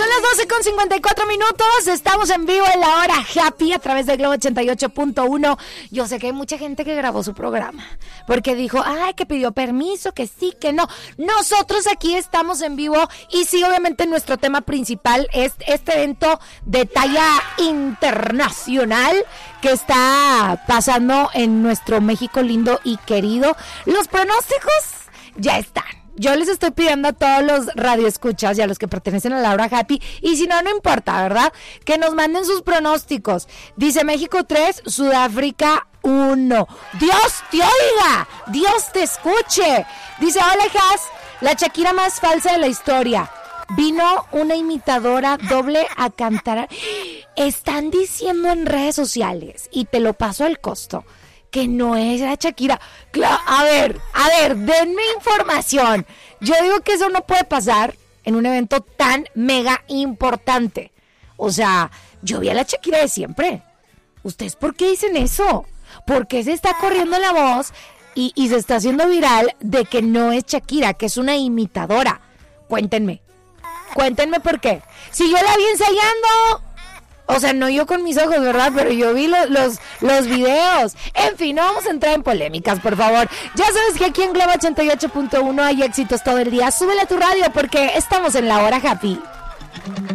Son las 12:54. Estamos en vivo en la hora Happy a través de Globo 88.1. Yo sé que hay mucha gente que grabó su programa porque dijo, ay, que pidió permiso, que sí, que no. Nosotros aquí estamos en vivo y sí, obviamente nuestro tema principal es este evento de talla internacional que está pasando en nuestro México lindo y querido. Los pronósticos ya están. Yo les estoy pidiendo a todos los radioescuchas y a los que pertenecen a la hora Happy, y si no, no importa, ¿verdad? Que nos manden sus pronósticos. Dice México 3, Sudáfrica 1. Dios te oiga, Dios te escuche. Dice, hola, Has, la Shakira más falsa de la historia. Vino una imitadora doble a cantar. Están diciendo en redes sociales, y te lo paso al costo, que no es la Shakira. A ver, denme información. Yo digo que eso no puede pasar en un evento tan mega importante. O sea, yo vi a la Shakira de siempre. ¿Ustedes por qué dicen eso? ¿Por qué se está corriendo la voz y se está haciendo viral de que no es Shakira, que es una imitadora? Cuéntenme por qué. Si yo la vi ensayando... O sea, no yo con mis ojos, ¿verdad? Pero yo vi los videos. En fin, no vamos a entrar en polémicas, por favor. Ya sabes que aquí en Globo 88.1 hay éxitos todo el día. Súbele a tu radio porque estamos en la hora Happy.